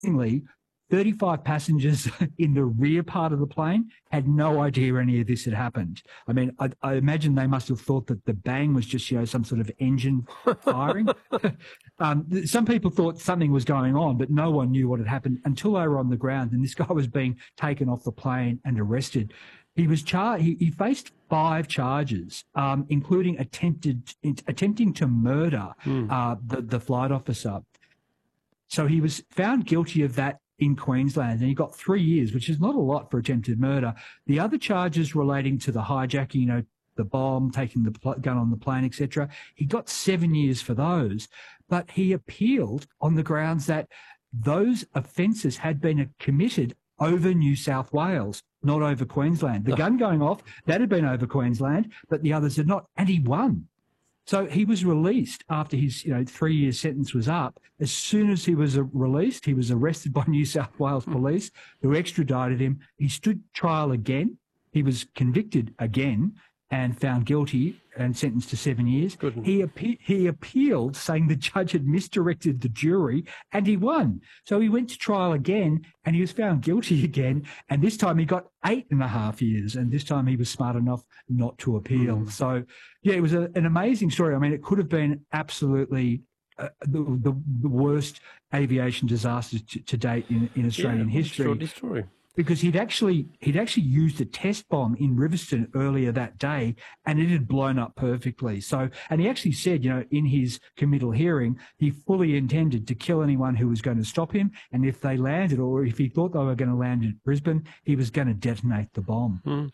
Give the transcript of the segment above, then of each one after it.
Interestingly, 35 passengers in the rear part of the plane had no idea any of this had happened. I mean, I imagine they must have thought that the bang was just, some sort of engine firing. Some people thought something was going on, but no one knew what had happened until they were on the ground and this guy was being taken off the plane and arrested. He was he faced 5 charges, including attempting to murder the flight officer. So he was found guilty of that in Queensland, and he got 3 years, which is not a lot for attempted murder. The other charges relating to the hijacking, the bomb, taking the gun on the plane, etc., he got 7 years for those. But he appealed on the grounds that those offences had been committed over New South Wales, not over Queensland. The gun going off, that had been over Queensland, but the others had not, and he won. So he was released after his 3-year sentence was up. As soon as he was released, he was arrested by New South Wales police, who extradited him. He stood trial again. He was convicted again and found guilty and sentenced to 7 years. He appealed, saying the judge had misdirected the jury, and he won. So he went to trial again, and he was found guilty again. And this time he got 8.5 years, and this time he was smart enough not to appeal. So, yeah, it was an amazing story. I mean, it could have been absolutely the worst aviation disaster to date in Australian history. Extraordinary story. Because he'd actually used a test bomb in Riverstone earlier that day, and it had blown up perfectly. So, and he actually said, in his committal hearing, he fully intended to kill anyone who was going to stop him, and if they landed, or if he thought they were going to land in Brisbane, he was going to detonate the bomb.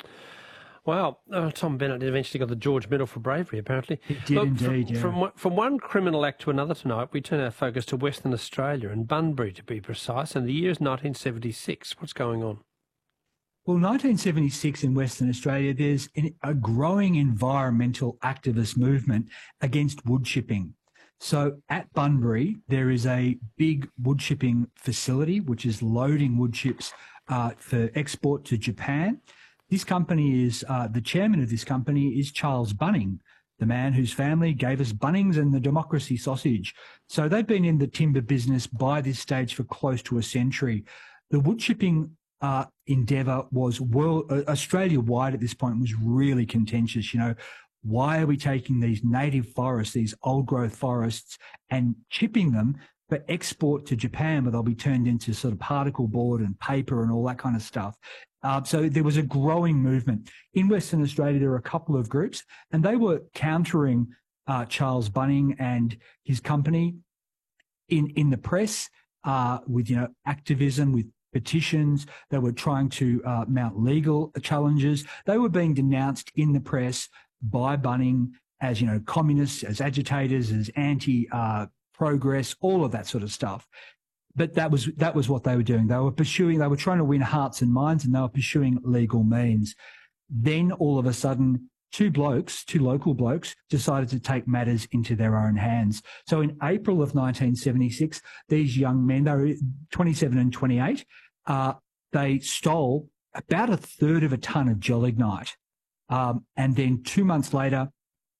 Wow, Tom Bennett eventually got the George Medal for bravery, apparently. He did indeed, yeah. From one criminal act to another tonight, we turn our focus to Western Australia, and Bunbury to be precise, and the year is 1976. What's going on? Well, 1976 in Western Australia, there's a growing environmental activist movement against wood chipping. So at Bunbury, there is a big wood chipping facility, which is loading wood chips for export to Japan. This company is, the chairman of this company is Charles Bunning, the man whose family gave us Bunnings and the democracy sausage. So they've been in the timber business by this stage for close to a century. The wood chipping endeavour was Australia-wide at this point was really contentious. Why are we taking these native forests, these old-growth forests, and chipping them for export to Japan, where they'll be turned into sort of particle board and paper and all that kind of stuff? So there was a growing movement. In Western Australia, there were a couple of groups, and they were countering Charles Bunning and his company in the press with, activism, with petitions. They were trying to mount legal challenges. They were being denounced in the press by Bunning as, communists, as agitators, as anti-progress, all of that sort of stuff. But that was what they were doing. They were trying to win hearts and minds, and they were pursuing legal means. Then all of a sudden, two local blokes, decided to take matters into their own hands. So in April of 1976, these young men, they were 27 and 28, they stole about 1/3 of a tonne of gelignite. And then 3 months later,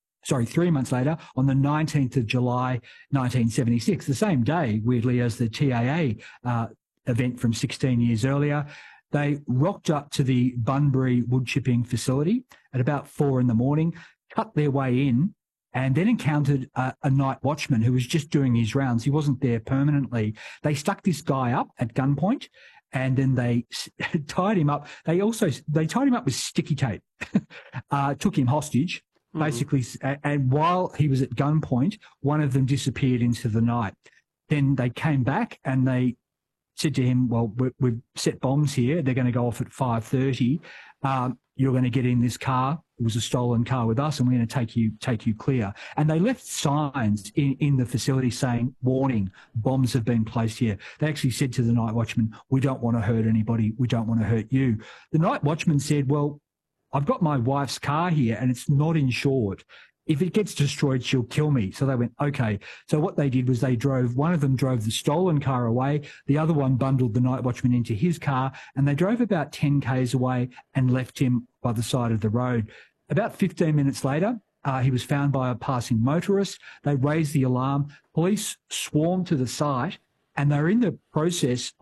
on the 19th of July, 1976, the same day, weirdly, as the TAA event from 16 years earlier, they rocked up to the Bunbury wood chipping facility at about 4 a.m, cut their way in, and then encountered a night watchman who was just doing his rounds. He wasn't there permanently. They stuck this guy up at gunpoint, and then they tied him up. They tied him up with sticky tape, took him hostage, basically, and while he was at gunpoint, one of them disappeared into the night. Then they came back and they said to him, well, we've set bombs here. They're going to go off at 5:30. You're going to get in this car. It was a stolen car with us, and we're going to take you clear. And they left signs in the facility saying, warning, bombs have been placed here. They actually said to the night watchman, we don't want to hurt anybody. We don't want to hurt you. The night watchman said, well, I've got my wife's car here and it's not insured. If it gets destroyed, she'll kill me. So they went, okay. So what they did was one of them drove the stolen car away. The other one bundled the night watchman into his car, and they drove about 10 k's away and left him by the side of the road. About 15 minutes later, he was found by a passing motorist. They raised the alarm. Police swarmed to the site, and they're in the process